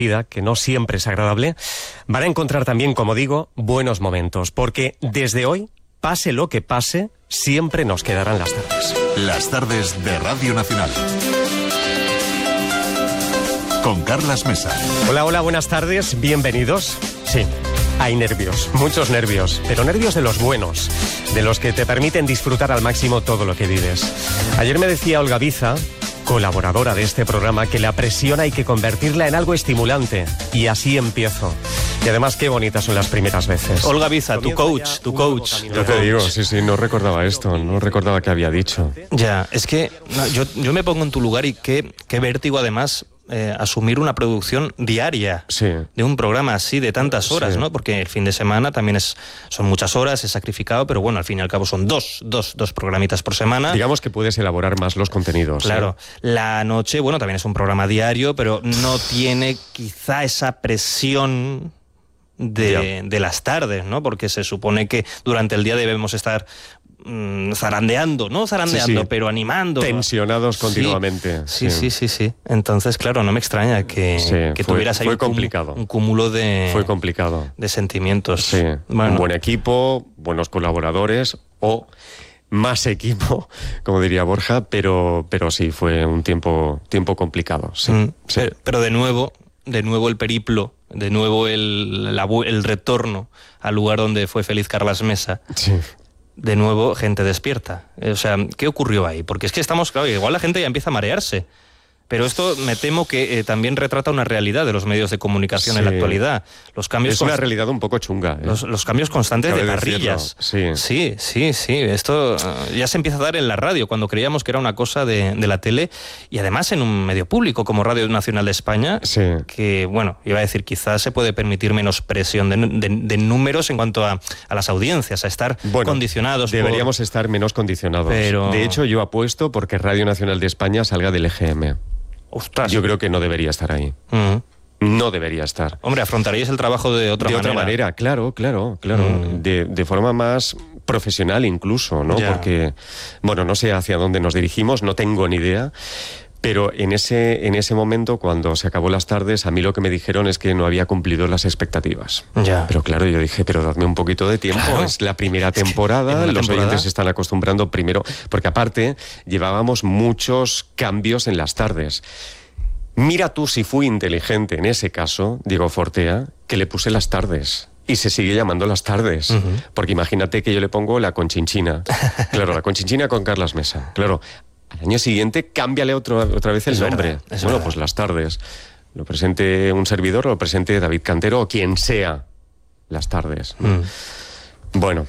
vida, que no siempre es agradable, van a encontrar también, como digo, buenos momentos, porque desde hoy, pase lo que pase, siempre nos quedarán las tardes. Las tardes de Radio Nacional. Con Carlas Mesa. Hola, hola, buenas tardes, bienvenidos. Sí, hay nervios, muchos nervios, pero nervios de los buenos, de los que te permiten disfrutar al máximo todo lo que vives. Ayer me decía Olga Biza, colaboradora de este programa, que la presión hay que convertirla en algo estimulante. Y así empiezo. Y además, qué bonitas son las primeras veces. Olga Biza, tu coach. Yo te digo, sí, no recordaba esto, no recordaba qué había dicho. Ya, es que no, yo me pongo en tu lugar y qué vértigo además asumir una producción diaria de un programa así de tantas horas, ¿no? Porque el fin de semana también son muchas horas, es sacrificado, pero bueno, al fin y al cabo son dos programitas por semana. Digamos que puedes elaborar más los contenidos. Claro. La noche, bueno, también es un programa diario, pero no tiene quizá esa presión de las tardes, ¿no? Porque se supone que durante el día debemos estar zarandeando, pero animando. Tensionados continuamente. Sí. Entonces, claro, no me extraña que tuvieras ahí un cúmulo de... Fue complicado. De sentimientos. Sí. Bueno. Un buen equipo, buenos colaboradores o más equipo, como diría Borja, pero sí, fue un tiempo complicado. Sí. Pero de nuevo el periplo, de nuevo el retorno al lugar donde fue feliz Carlas Mesa. Sí. De nuevo, gente despierta. O sea, ¿qué ocurrió ahí? Porque es que claro, igual la gente ya empieza a marearse. Pero esto me temo que también retrata una realidad de los medios de comunicación en la actualidad. Los cambios es una realidad un poco chunga. Los cambios constantes de parrillas. Sí. Esto ya se empieza a dar en la radio, cuando creíamos que era una cosa de la tele, y además en un medio público como Radio Nacional de España, que, bueno, iba a decir, quizás se puede permitir menos presión de números en cuanto a las audiencias, a estar condicionados. Deberíamos estar menos condicionados. Pero... De hecho, yo apuesto porque Radio Nacional de España salga del EGM. Ostras. Yo creo que no debería estar ahí. No debería estar. Hombre, afrontaríais el trabajo de otra manera. Claro. De forma más profesional incluso, ¿no? Porque, bueno, no sé hacia dónde nos dirigimos, no tengo ni idea. Pero en ese momento, cuando se acabó las tardes, a mí lo que me dijeron es que no había cumplido las expectativas. Ya. Pero claro, yo dije, pero dadme un poquito de tiempo. Claro. Es la primera temporada, los oyentes se están acostumbrando primero. Porque aparte, llevábamos muchos cambios en las tardes. Mira tú si fui inteligente en ese caso, Diego Fortea, que le puse las tardes. Y se sigue llamando las tardes. Porque imagínate que yo le pongo la Conchinchina. Claro, la Conchinchina con Carlas Mesa. Claro. Al año siguiente, cámbiale otra vez el nombre. Verdad. Pues las tardes. Lo presente un servidor, lo presente David Cantero o quien sea. Las tardes. Bueno.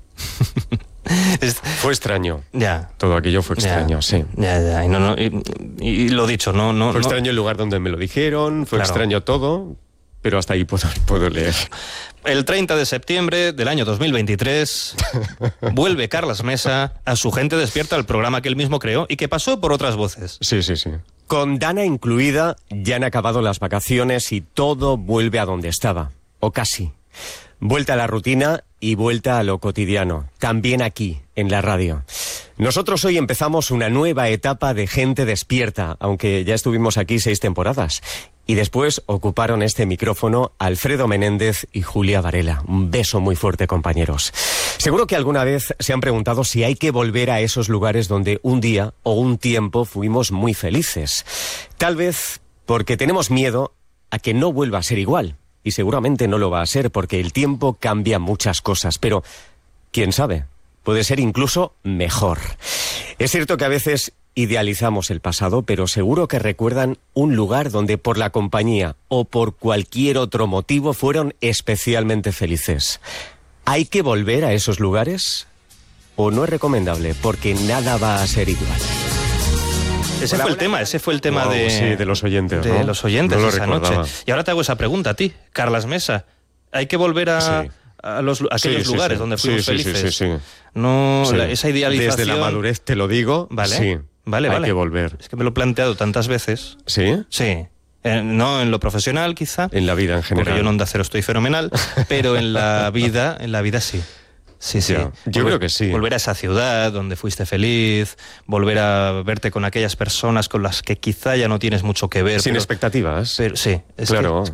Fue extraño. Ya. Todo aquello fue extraño, sí. Ya. Y lo dicho, no. Fue extraño el lugar donde me lo dijeron, fue extraño todo, pero hasta ahí puedo leer. El 30 de septiembre del año 2023 vuelve Carlas Mesa a Su Gente Despierta, el programa que él mismo creó y que pasó por otras voces. Sí. Con Dana incluida, ya han acabado las vacaciones y todo vuelve a donde estaba, o casi. Vuelta a la rutina y vuelta a lo cotidiano, también aquí, en la radio. Nosotros hoy empezamos una nueva etapa de Gente Despierta, aunque ya estuvimos aquí 6 temporadas. Y después ocuparon este micrófono Alfredo Menéndez y Julia Varela. Un beso muy fuerte, compañeros. Seguro que alguna vez se han preguntado si hay que volver a esos lugares donde un día o un tiempo fuimos muy felices. Tal vez porque tenemos miedo a que no vuelva a ser igual. Y seguramente no lo va a ser porque el tiempo cambia muchas cosas. Pero, ¿quién sabe? Puede ser incluso mejor. Es cierto que a veces idealizamos el pasado, pero seguro que recuerdan un lugar donde por la compañía o por cualquier otro motivo fueron especialmente felices. ¿Hay que volver a esos lugares? ¿O no es recomendable? Porque nada va a ser igual. Ese fue el tema de los oyentes, de ¿no? los oyentes no esa noche. Y ahora te hago esa pregunta a ti, Carlas Mesa. ¿Hay que volver a aquellos lugares donde fuimos felices? Sí. No, esa idealización... Desde la madurez te lo digo, ¿vale? Sí. Vale. Hay que volver. Es que me lo he planteado tantas veces. ¿Sí? Sí. No en lo profesional, quizá. En la vida en general. Porque yo en Onda Cero estoy fenomenal, pero en la vida sí. Sí, sí. Yo creo que sí. Volver a esa ciudad donde fuiste feliz, volver a verte con aquellas personas con las que quizá ya no tienes mucho que ver. Sin expectativas. Pero sí, claro.